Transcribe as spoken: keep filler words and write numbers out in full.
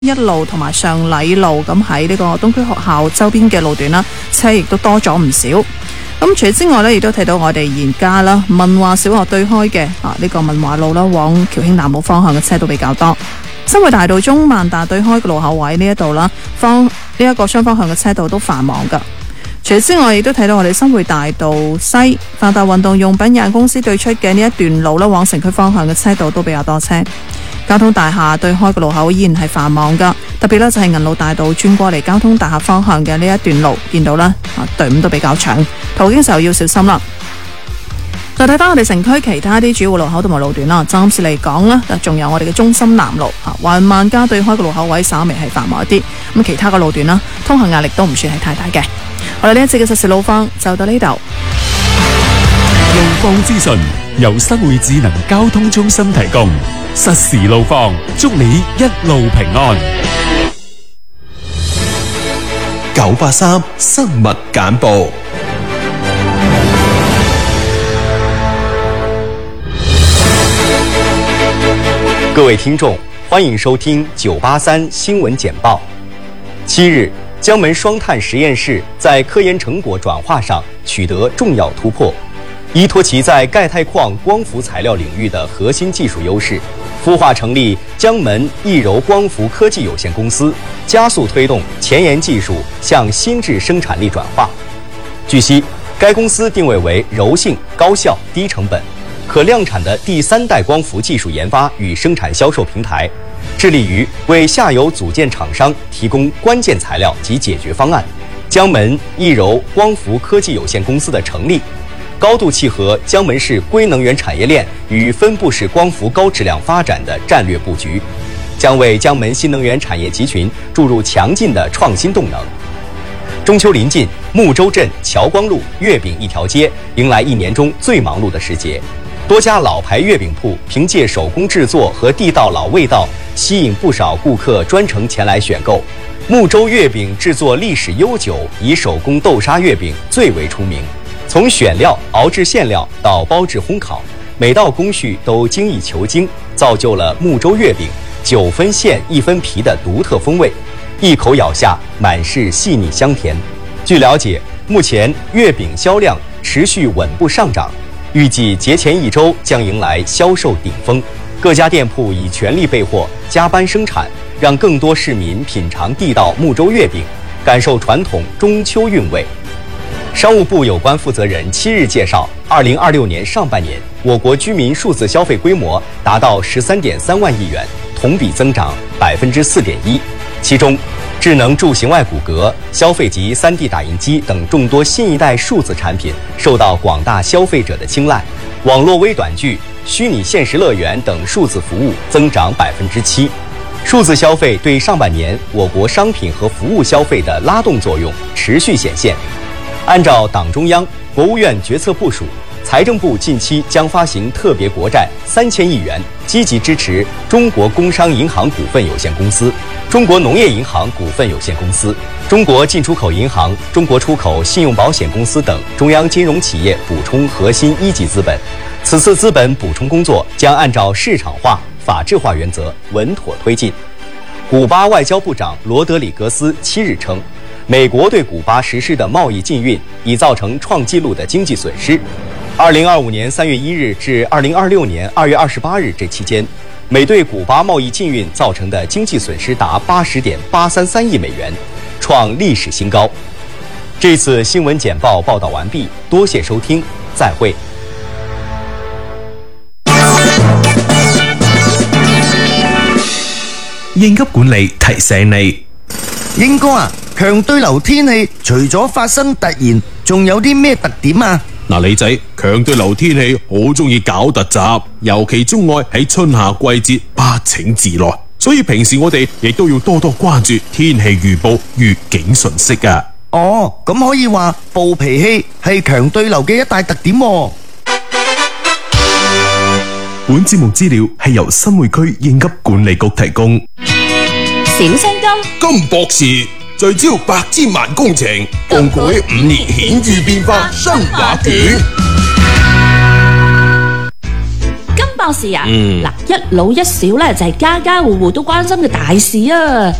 一路同埋上禮路咁喺呢個東區學校周邊嘅路段啦，車亦都多咗唔少。咁除此之外呢，亦都睇到我哋而家啦，文華小學對開嘅啊呢個文華路啦，往僑興南路方向嘅車都比較多。新會大道中萬達對開嘅路口位呢一度啦，方呢一個雙方向嘅車道都繁忙噶。除此之外，亦都睇到我哋新會大道西發達運動用品有限公司對出嘅呢一段路啦，往城區方向嘅車道都比較多車。交通大廈對開嘅路口依然係繁忙噶，特別呢就係銀路大道轉過嚟交通大廈方向嘅呢一段路，見到啦啊隊伍都比較長，途經時候要小心啦。再睇翻我哋城區其他啲主要路口同埋路段啦，暫時嚟講呢仲有我哋嘅中心南路啊，環萬家對開嘅路口位稍微係繁忙一啲，咁其他嘅路段啦，通行壓力都唔算係太大嘅。我哋呢一節嘅實時路況就到呢度。 路況資訊由新會智能交通中心提供，實時路況，祝你一路平安。 九八三新聞簡報。 各位聽眾，歡迎收聽九八三新聞簡報。七日，江門雙碳實驗室在科研成果轉化上取得重要突破，依託其在鈣鈦礦光伏材料領域的核心技術優勢，孵化成立江門易柔光伏科技有限公司，加速推動前沿技術向新質生產力轉化。據悉，該公司定位為柔性、高效、低成本、可量產的第三代光伏技術研發與生產銷售平台，致力於為下游組件廠商提供關鍵材料及解決方案。江門易柔光伏科技有限公司的成立，高度契合江門市硅能源產業鏈與分布式光伏高質量發展的戰略布局，將為江門新能源產業集群注入強勁的創新動能。中秋臨近，睦州鎮僑光路月餅一條街迎來一年中最忙碌的時節。多家老牌月餅鋪憑借手工製作和地道老味道，吸引不少顧客專程前來選購。睦州月餅製作歷史悠久，以手工豆沙月餅最為出名。從選料、熬製餡料到包製烘烤，每道工序都精益求精，造就了睦州月餅九分餡一分皮的獨特風味。一口咬下，滿是細膩香甜。據了解，目前月餅銷量持續穩步上漲。預計節前一周將迎來銷售頂峰，各家店鋪已全力備貨，加班生產，讓更多市民品嘗地道睦州月餅，感受傳統中秋韻味。商務部有關負責人七日介紹，二零二六年上半年，我國居民數字消費規模達到十三點三萬億元，同比增長百分之四點一，其中智能助行外骨骼、消費級 三 D 打印機等眾多新一代數字產品受到廣大消費者的青睞，網絡微短劇、虛擬現實樂園等數字服務增長百分之七。數字消費對上半年我國商品和服務消費的拉動作用持續顯現。按照黨中央、國務院決策部署，財政部近期將發行特別國債三千億元，積極支持中國工商銀行股份有限公司、中國農業銀行股份有限公司、中國進出口銀行、中國出口信用保險公司等中央金融企業補充核心一級資本。此次資本補充工作將按照市場化、法治化原則穩妥推進。古巴外交部長羅德里格斯七日稱，美國對古巴實施的貿易禁運已造成創紀錄的經濟損失。二零二五年三月一日至二零二六年二月二十八日這期間，美對古巴貿易禁運造成的經濟損失達八十點八三三億美元，創歷史新高。這次新聞簡報報道完畢，多謝收聽，再會。 應急管理提醒你， 英哥啊，強對流天氣除咗發生突然，仲有啲咩特點啊？ 嗱，李仔，強對流天氣好中意搞突襲，尤其鍾愛喺春夏季節不請自來，所以平時我哋亦都要多多關注天氣預報、預警信息啊。 哦，咁可以話暴脾氣係強對流嘅一大特點喎。 本節目資料係由新會區應急管理局提供。 小青金金博士聚焦百千萬工程，共繪五年顯著變化新畫卷。 博士啊， 嗯嗱，一老一少咧就係家家戶戶都關心嘅大事啊。